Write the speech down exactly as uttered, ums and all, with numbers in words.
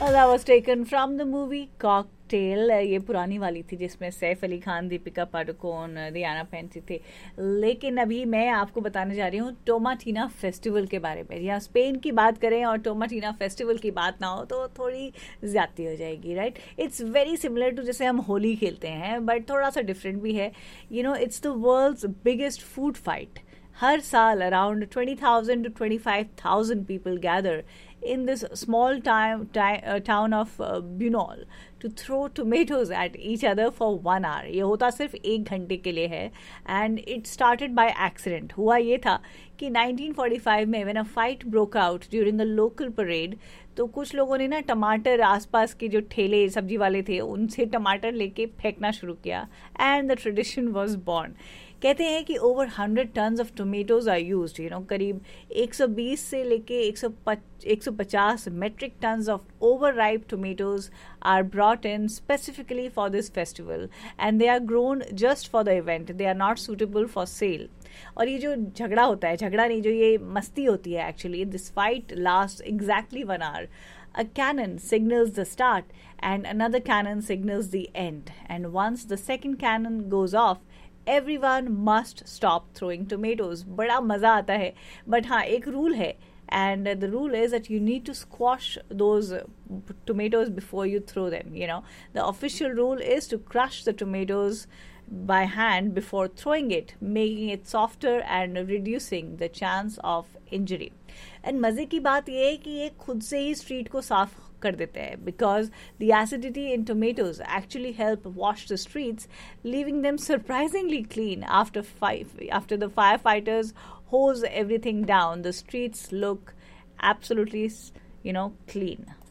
Well, that was taken from the movie Cocktail. ये पुरानी वाली थी जिसमें सैफ अली खान, दीपिका पादुकोण, दियाना पेंटी थे. लेकिन अभी मैं आपको बताने जा रही हूँ टोमाटीना फेस्टिवल के बारे में. या स्पेन की बात करें और टोमाटीना फेस्टिवल की बात ना हो तो थोड़ी ज़्यादती हो जाएगी, right? It's very similar to जैसे हम होली खेलते हैं, बट थोड़ा सा डिफरेंट भी है. You know, it's the world's biggest food fight. हर साल around twenty thousand to twenty five thousand people gather in this small time, time, uh, town of uh, Bunol to throw tomatoes at each other for one hour. ये होता सिर्फ एक घंटे के लिए है and it started by accident. हुआ ये था कि नाइनटीन फोर्टी फाइव में when a fight broke out during a local parade, तो कुछ लोगों ने ना टमाटर आसपास के जो ठेले सब्जी वाले थे उनसे टमाटर लेके फेंकना शुरू किया and the tradition was born. कहते हैं कि over hundred tons of tomatoes are used. You know, करीब एक सौ बीस से लेके एक सौ पचास metric tons of over ripe tomatoes are brought in specifically for this festival and they are grown just for the event. They are not suitable for sale. और ये जो झगड़ा होता है, झगड़ा नहीं, जो ये मस्ती होती है actually, this fight last exactly one hour. A cannon signals the start and another cannon signals the end. And once the second cannon goes off, everyone must stop throwing tomatoes. बड़ा मज़ा आता है. बट हाँ, एक rule है. And the rule is that you need to squash those tomatoes before you throw them, you know. The official rule is to crush the tomatoes by hand before throwing it, making it softer and reducing the chance of injury. And मज़े की बात ये है कि ये खुद से ही street को साफ कर देते हैं because the acidity in tomatoes actually help wash the streets, leaving them surprisingly clean. After five, after the firefighters hose everything down, the streets look absolutely, you know, clean.